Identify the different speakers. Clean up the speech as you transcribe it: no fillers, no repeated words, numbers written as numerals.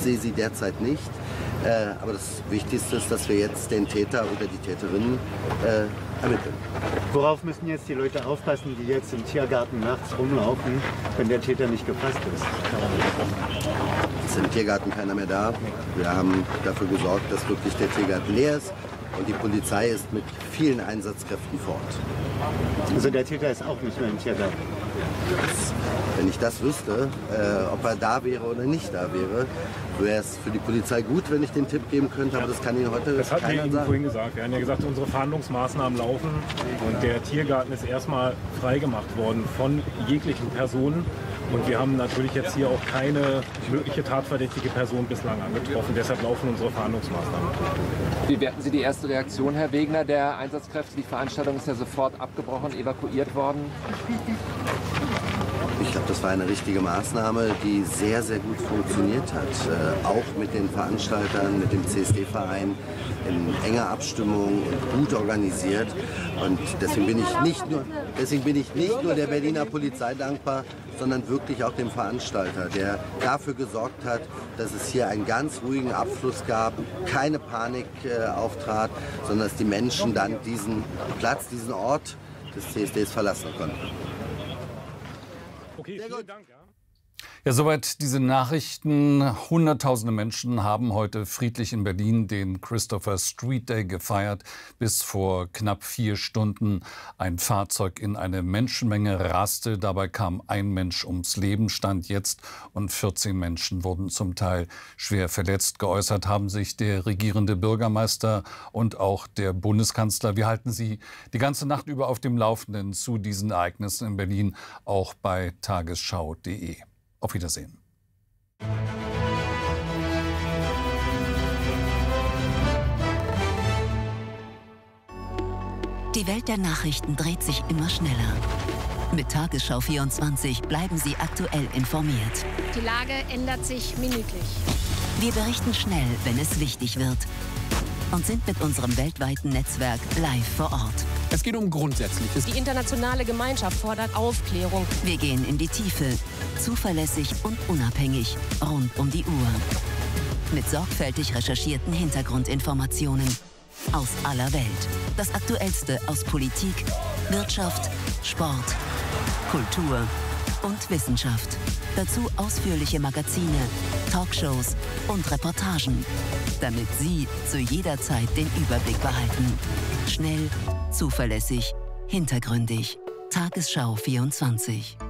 Speaker 1: sehe sie derzeit nicht. Aber das Wichtigste ist, dass wir jetzt den Täter oder die Täterinnen ermitteln.
Speaker 2: Worauf müssen jetzt die Leute aufpassen, die jetzt im Tiergarten nachts rumlaufen, wenn der Täter nicht gefasst ist?
Speaker 1: Es ist im Tiergarten keiner mehr da. Wir haben dafür gesorgt, dass wirklich der Tiergarten leer ist. Und die Polizei ist mit vielen Einsatzkräften vor Ort.
Speaker 2: Also der Täter ist auch nicht mehr im Tiergarten?
Speaker 1: Wenn ich das wüsste, ob er da wäre oder nicht da wäre, wäre es für die Polizei gut, wenn ich den Tipp geben könnte, aber das kann Ihnen heute
Speaker 3: das
Speaker 1: keiner
Speaker 3: sagen.
Speaker 1: sagen.
Speaker 3: Vorhin gesagt. Wir haben ja gesagt, unsere Verhandlungsmaßnahmen laufen und der Tiergarten ist erstmal freigemacht worden von jeglichen Personen. Und wir haben natürlich jetzt hier auch keine mögliche tatverdächtige Person bislang angetroffen. Deshalb laufen unsere Verhandlungsmaßnahmen.
Speaker 4: Wie werten Sie die erste Reaktion, Herr Wegner, der Einsatzkräfte? Die Veranstaltung ist ja sofort abgebrochen, evakuiert worden.
Speaker 1: Ich glaube, das war eine richtige Maßnahme, die sehr, sehr gut funktioniert hat. Auch mit den Veranstaltern, mit dem CSD-Verein in enger Abstimmung und gut organisiert. Und deswegen bin ich nicht nur der Berliner Polizei dankbar, sondern wirklich auch dem Veranstalter, der dafür gesorgt hat, dass es hier einen ganz ruhigen Abfluss gab, keine Panik auftrat, sondern dass die Menschen dann diesen Platz, diesen Ort des CSDs verlassen konnten.
Speaker 3: Okay, vielen Dank.
Speaker 5: Ja, soweit diese Nachrichten. Hunderttausende Menschen haben heute friedlich in Berlin den Christopher Street Day gefeiert, bis vor knapp 4 Stunden ein Fahrzeug in eine Menschenmenge raste. Dabei kam ein Mensch ums Leben, Stand jetzt, und 14 Menschen wurden zum Teil schwer verletzt. Geäußert haben sich der regierende Bürgermeister und auch der Bundeskanzler. Wir halten Sie die ganze Nacht über auf dem Laufenden zu diesen Ereignissen in Berlin, auch bei tagesschau.de. Auf Wiedersehen.
Speaker 6: Die Welt der Nachrichten dreht sich immer schneller. Mit Tagesschau 24 bleiben Sie aktuell informiert.
Speaker 7: Die Lage ändert sich minütlich.
Speaker 6: Wir berichten schnell, wenn es wichtig wird. Und sind mit unserem weltweiten Netzwerk live vor Ort.
Speaker 8: Es geht um Grundsätzliches.
Speaker 7: Die internationale Gemeinschaft fordert Aufklärung.
Speaker 6: Wir gehen in die Tiefe, zuverlässig und unabhängig, rund um die Uhr. Mit sorgfältig recherchierten Hintergrundinformationen aus aller Welt. Das Aktuellste aus Politik, Wirtschaft, Sport, Kultur und Wissenschaft. Dazu ausführliche Magazine, Talkshows und Reportagen, damit Sie zu jeder Zeit den Überblick behalten. Schnell, zuverlässig, hintergründig. Tagesschau 24.